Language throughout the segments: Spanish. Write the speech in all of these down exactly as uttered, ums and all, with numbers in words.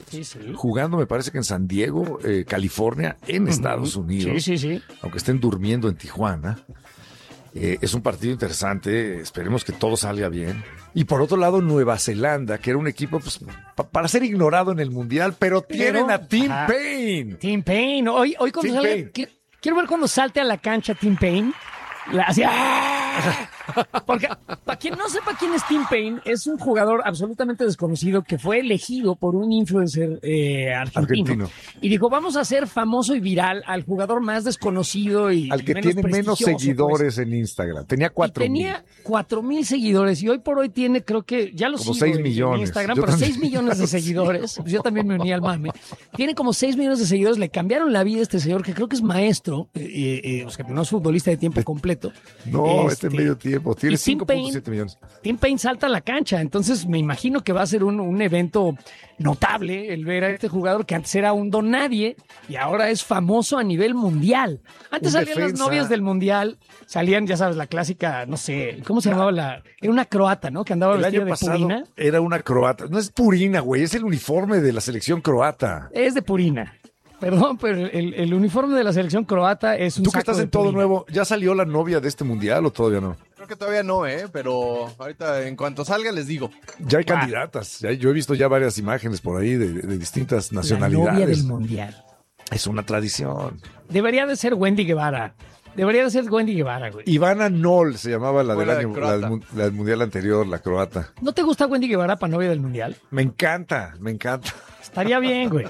Sí, sí. Jugando, me parece que en San Diego, eh, California, en uh-huh. Estados Unidos. Sí, sí, sí. Aunque estén durmiendo en Tijuana. Eh, es un partido interesante, esperemos que todo salga bien. Y por otro lado, Nueva Zelanda, que era un equipo pues, pa- para ser ignorado en el Mundial, pero, pero tienen a Tim ajá. Payne. Tim Payne, hoy, hoy cuando Tim salga, Payne. Qu- quiero ver cuando salte a la cancha Tim Payne. La, así, ¡ah! Porque, para quien no sepa quién es Tim Payne, es un jugador absolutamente desconocido que fue elegido por un influencer eh, argentino, argentino. Y dijo, vamos a hacer famoso y viral al jugador más desconocido y al que menos tiene menos seguidores pues. en Instagram. Tenía cuatro mil. Tenía cuatro mil seguidores y hoy por hoy tiene, creo que, ya lo como sigo seis en, millones. en Instagram, yo pero también. seis millones de seguidores. Pues yo también me uní al mame. Tiene como seis millones de seguidores. Le cambiaron la vida a este señor que creo que es maestro, eh, eh, o sea, que no es futbolista de tiempo completo. No, este, este medio tiempo. Tiene cinco punto siete millones. Tim Payne salta a la cancha, entonces me imagino que va a ser un, un evento notable el ver a este jugador que antes era un don nadie y ahora es famoso a nivel mundial. Antes un salían defensa. Las novias del mundial, salían, ya sabes, la clásica, no sé, ¿cómo se llamaba? la Era una croata, ¿no? Que andaba el vestida año de pasado purina. Era una croata. No es purina, güey, es el uniforme de la selección croata. Es de purina. Perdón, pero el, el uniforme de la selección croata es un Tú que saco estás de en todo purina. nuevo, ¿ya salió la novia de este mundial o todavía no? Creo que todavía no, ¿eh? Pero ahorita en cuanto salga les digo. Ya hay Ah. candidatas. Ya, yo he visto ya varias imágenes por ahí de, de distintas nacionalidades. La novia del mundial. Es una tradición. Debería de ser Wendy Guevara. Debería de ser Wendy Guevara, güey. Ivana Noll se llamaba la, del, la, año, la, del, la del mundial anterior, la croata. ¿No te gusta Wendy Guevara para novia del mundial? Me encanta, me encanta. Estaría bien, güey.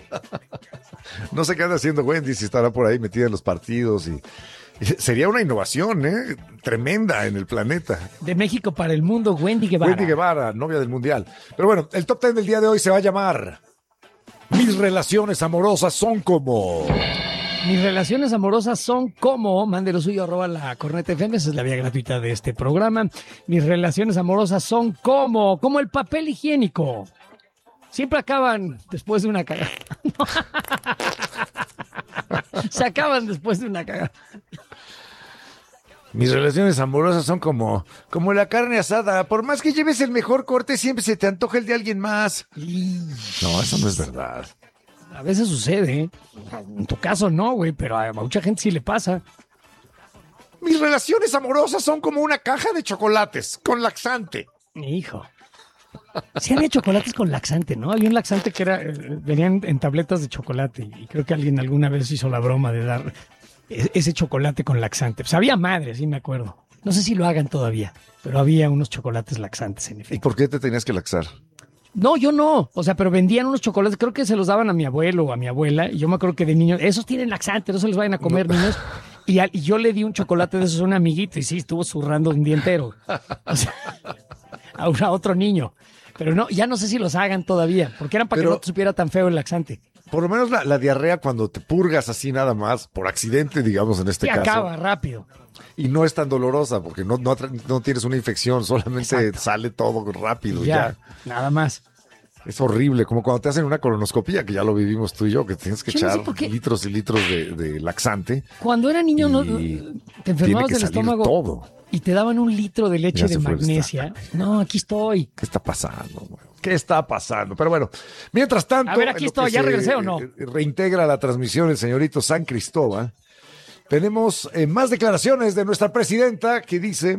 No sé qué anda haciendo Wendy, si estará por ahí metida en los partidos y... Sería una innovación, ¿eh? Tremenda en el planeta. De México para el mundo, Wendy Guevara. Wendy Guevara, novia del mundial. Pero bueno, el top ten del día de hoy se va a llamar Mis relaciones amorosas son como... Mis relaciones amorosas son como, mande lo suyo, arroba la Corneta F M, esa es la vía gratuita de este programa. Mis relaciones amorosas son como, como el papel higiénico. Siempre acaban después de una cagada. Se acaban después de una cagada. Mis relaciones amorosas son como, como la carne asada. Por más que lleves el mejor corte, siempre se te antoja el de alguien más. No, eso no es verdad. A veces sucede, ¿eh? En tu caso no, güey, pero a mucha gente sí le pasa. Mis relaciones amorosas son como una caja de chocolates con laxante. Hijo. Sí había chocolates con laxante, ¿no? Había un laxante que era, eh, venían en tabletas de chocolate y creo que alguien alguna vez hizo la broma de dar ese chocolate con laxante. Pues había madre, sí me acuerdo. No sé si lo hagan todavía, pero había unos chocolates laxantes en efecto. ¿Y por qué te tenías que laxar? No, yo no. O sea, pero vendían unos chocolates, creo que se los daban a mi abuelo o a mi abuela y yo me acuerdo que de niños, esos tienen laxante, no se los vayan a comer, no. Niños. Y, a, y yo le di un chocolate de esos a un amiguito y sí, estuvo zurrando un día entero. O sea, a, un, a otro niño. Pero no, ya no sé si los hagan todavía, porque eran para Pero, que no te supiera tan feo el laxante. Por lo menos la, la diarrea cuando te purgas así nada más, por accidente, digamos en este y caso. acaba rápido. Y no es tan dolorosa porque no, no, no tienes una infección, solamente Exacto. sale todo rápido. Ya, ya, nada más. Es horrible, como cuando te hacen una colonoscopía, que ya lo vivimos tú y yo, que tienes que yo echar no sé litros y litros de, de laxante. Cuando era niño no, te enfermabas del estómago todo. Y te daban un litro de leche de magnesia. No, aquí estoy. ¿Qué está pasando? ¿Qué está pasando? Pero bueno, mientras tanto... A ver, aquí estoy, ¿ya regresé o no? Reintegra la transmisión el señorito San Cristóbal. Tenemos eh, más declaraciones de nuestra presidenta que dice...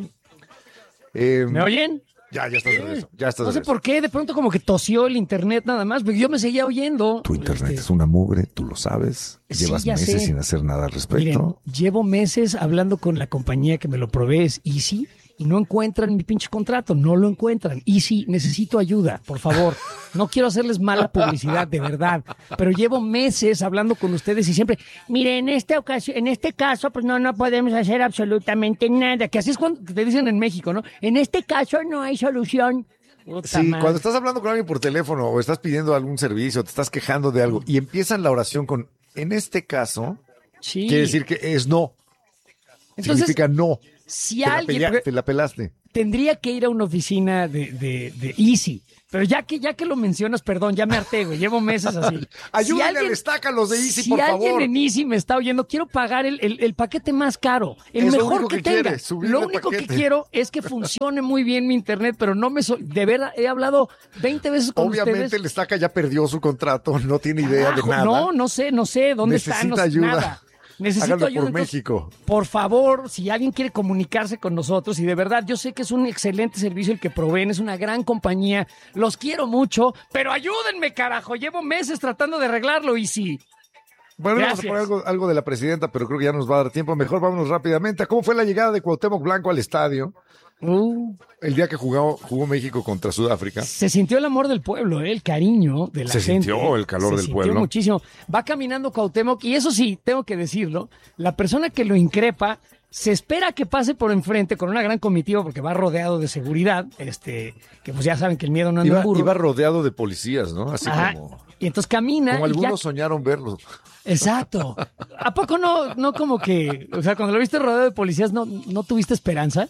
Eh, ¿Me oyen? Ya, ya estás de regreso. Ya estás no de sé regreso. por qué, de pronto como que tosió el internet nada más, porque yo me seguía oyendo. Tu internet este... es una mugre, tú lo sabes. Sí, Llevas meses sé. sin hacer nada al respecto. Miren, llevo meses hablando con la compañía que me lo provee, es Easy, y no encuentran mi pinche contrato, no lo encuentran. Easy, necesito ayuda, por favor. No quiero hacerles mala publicidad, de verdad, pero llevo meses hablando con ustedes y siempre, mire, en esta ocasión, en este caso, pues no, no podemos hacer absolutamente nada. Que así es cuando te dicen en México, ¿no? En este caso no hay solución. Puta sí, madre. Cuando estás hablando con alguien por teléfono o estás pidiendo algún servicio, te estás quejando de algo y empiezan la oración con, en este caso, sí. quiere decir que es no. Entonces, significa no. Si Te la, alguien pelea- te la pelaste. tendría que ir a una oficina de, de, de Easy, pero ya que ya que lo mencionas, perdón, ya me harté, güey, llevo meses así. Ayúdenle alguien- al estaca los de Easy, si por alguien favor. en Easy me está oyendo, quiero pagar el, el, el paquete más caro, el Es lo mejor único que, que tenga. quiere, subirle Lo el único que paquete. quiero es que funcione muy bien mi internet, pero no me... So de verdad, he hablado veinte veces con Obviamente ustedes. el estaca ya perdió su contrato, no tiene idea de Carajo, nada. No, no sé, no sé dónde Necesita están. No sé ayuda. nada. Necesito Háganlo ayuda. por entonces, México. Por favor, si alguien quiere comunicarse con nosotros, y de verdad, yo sé que es un excelente servicio el que proveen, es una gran compañía, los quiero mucho, pero ayúdenme, carajo, llevo meses tratando de arreglarlo y sí. Bueno, vamos a Gracias. poner algo, algo de la presidenta, pero creo que ya nos va a dar tiempo. Mejor vámonos rápidamente a cómo fue la llegada de Cuauhtémoc Blanco al estadio Uh, el día que jugó, jugó México contra Sudáfrica. se sintió el amor del pueblo, ¿eh? El cariño de la Se gente. sintió el calor Se del sintió pueblo. muchísimo. Va caminando Cuauhtémoc y eso sí, tengo que decirlo, la persona que lo increpa se espera que pase por enfrente con una gran comitiva porque va rodeado de seguridad, este, que pues ya saben que el miedo no anda Iba, en burro. iba rodeado de policías, ¿no? Así Ajá. como, Y entonces camina como y ya- algunos soñaron verlo. Exacto. ¿A poco no, no como que, o sea, cuando lo viste rodeado de policías, no, no tuviste esperanza?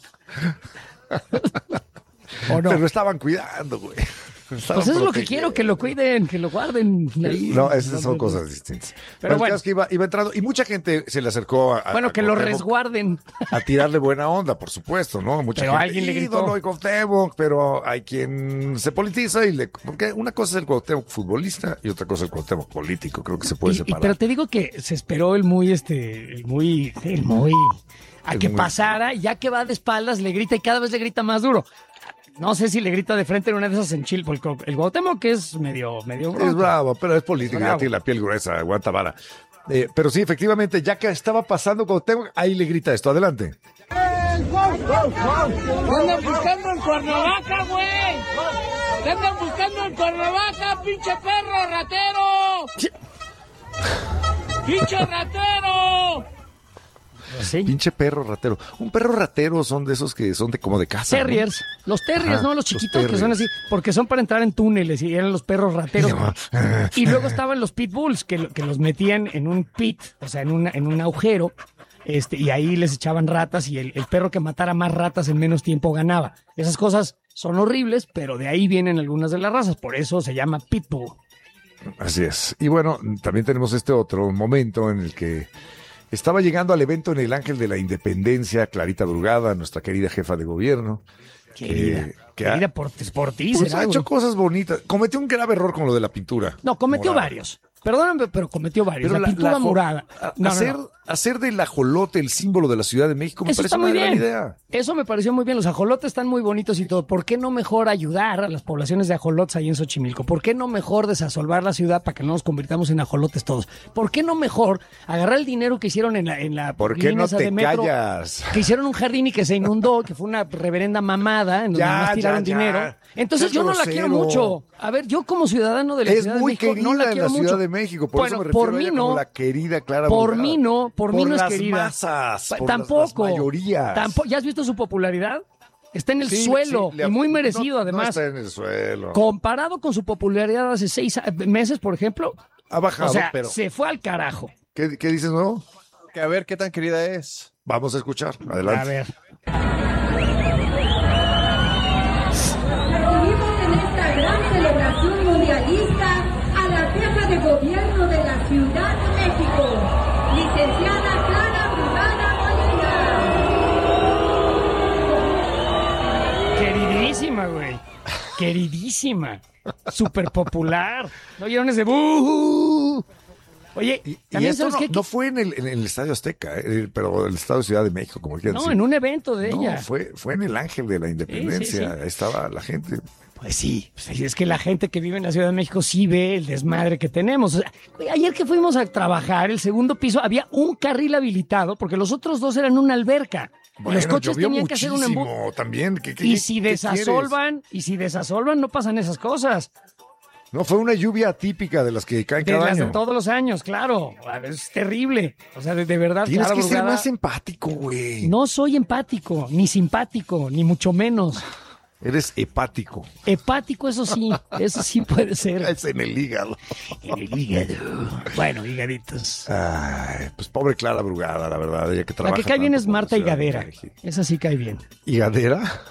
¿O no? Pero lo estaban cuidando, güey. Estaban Pues eso es lo que protegiendo. quiero, que lo cuiden, que lo guarden. ahí. No, esas son No, cosas distintas. Pero Pero el bueno. caso es que iba, iba entrando y mucha gente se le acercó a, a- Bueno, a que lo Cuauhtémoc resguarden. a tirarle buena onda, por supuesto, ¿no? Mucha Pero gente, alguien le gritó. ídolo y Cuauhtémoc, pero hay quien se politiza y le... Porque una cosa es el Cuauhtémoc futbolista y otra cosa es el Cuauhtémoc político, creo que se puede Y- y- separar. pero te digo que se esperó el muy, este, el muy, el muy, a El que muy- pasara, y ya que va de espaldas, le grita y cada vez le grita más duro. No sé si le grita de frente en una de esas en Chile, porque el Cuauhtémoc que es medio, medio Es bronco. bravo, pero es político, ya Bravo. tiene la piel gruesa, aguanta vara. Eh, pero sí, efectivamente, ya que estaba pasando Cuauhtémoc, ahí le grita esto, adelante. ¡Andan buscando el Cuernavaca, güey! ¡Te andan buscando el Cuernavaca, pinche perro ratero! ¡Pinche ratero! Sí. Pinche perro ratero. Un perro ratero son de esos que son de como de casa. ¿no? Terriers, los terriers, Ajá, ¿no? Los los chiquitos que son así, terriers. porque son para entrar en túneles y eran los perros rateros. Y Y luego estaban los pitbulls que, que los metían en un pit, o sea, en, una, en un agujero, este, y ahí les echaban ratas y el, el perro que matara más ratas en menos tiempo ganaba. Esas cosas son horribles, pero de ahí vienen algunas de las razas, por eso se llama pitbull. Así es. Y bueno, también tenemos este otro momento en el que estaba llegando al evento en el Ángel de la Independencia, Clarita Brugada, nuestra querida jefa de gobierno. Querida, que- que ha- querida por, por ti, Pues será, ha hecho güey. cosas bonitas. Cometió un grave error con lo de la pintura. No, cometió morada. varios. Perdóname, pero cometió varios. Pero la, pintura jo- morada. a- No, no, hacer, no. hacer del ajolote el símbolo de la Ciudad de México me Eso parece está muy una gran bien. idea. Eso me pareció muy bien. Los ajolotes están muy bonitos y todo. ¿Por qué no mejor ayudar a las poblaciones de ajolotes ahí en Xochimilco? ¿Por qué no mejor desasolvar la ciudad para que no nos convirtamos en ajolotes todos? ¿Por qué no mejor agarrar el dinero que hicieron en la, en la ¿Por qué línea no esa te de metro? callas? Que hicieron un jardín y que se inundó, que fue una reverenda mamada, en donde Ya, más tiraron ya, ya. dinero. Entonces Seas yo no la grosero. quiero mucho. A ver, yo como ciudadano de la Es Ciudad muy de México querida no la en quiero la Ciudad mucho. de México, por Bueno, eso me refiero por a mí ella no. como la querida Clara Por Brugada. mí no, por mí no es las querida. masas, por las- Tampoco. las mayorías. Tampoco. ¿Ya has visto su popularidad? Está en el Sí, suelo sí, le- y muy merecido, no- además. No está en el suelo. Comparado con su popularidad hace seis a- meses, por ejemplo, Ha bajado, o sea, pero se fue al carajo. ¿qué, qué dices, no? Que a ver qué tan querida es. Vamos a escuchar. Adelante. A ver. Recibimos en esta gran celebración mundialista a la jefa de gobierno de la Ciudad de México, licenciada Clara Brugada Molina. Queridísima, güey. Queridísima. Súper popular. ¿No oyeron ese buh? Oye, Y, y también esto sabes no, qué? no fue en el, en el Estadio Azteca, eh, pero el Estadio Ciudad de México, como quieran No, decir. en un evento de No, ella. fue, fue en el Ángel de la Independencia. sí, sí. Ahí estaba la gente. Pues sí, pues sí, es que la gente que vive en la Ciudad de México sí ve el desmadre que tenemos. O sea, güey, ayer que fuimos a trabajar, el segundo piso, había un carril habilitado porque los otros dos eran una alberca. Y los Bueno, coches llovió tenían que hacer un embudo. muchísimo también. ¿Qué, qué- Y qué- si qué quieres? desasolvan, y si desasolvan, no pasan esas cosas. No, fue una lluvia atípica de las que caen De cada las de año. todos los años, claro. Es terrible. O sea, de, de verdad, Tienes Clara que ser Brugada, más empático, güey. no soy empático, ni simpático, ni mucho menos. Eres hepático. Hepático, eso sí, eso sí puede ser. Es en el hígado. En el hígado. Bueno, higaditos. Ay, pues pobre Clara Brugada, la verdad. Ella que La trabaja que cae bien tanto es por la Marta Ciudad de Higadera. México. Esa sí cae bien. ¿Higadera?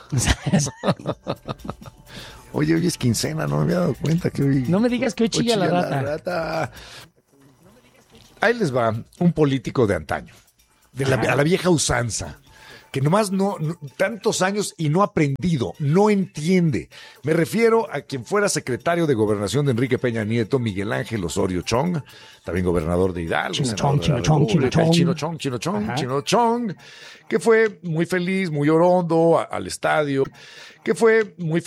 Oye, hoy es quincena, no me había dado cuenta que hoy... No me digas que hoy chilla la rata. rata. Ahí les va un político de antaño, de la, a la vieja usanza, que nomás no, no, tantos años y no ha aprendido, no entiende. Me refiero a quien fuera secretario de Gobernación de Enrique Peña Nieto, Miguel Ángel Osorio Chong, también gobernador de Hidalgo. Chino senador Chong, de la Chino Chong, República, Chino Chong. Chino Chong, Chino Chong, Ajá. Chino Chong, que fue muy feliz, muy orondo a- al estadio, que fue muy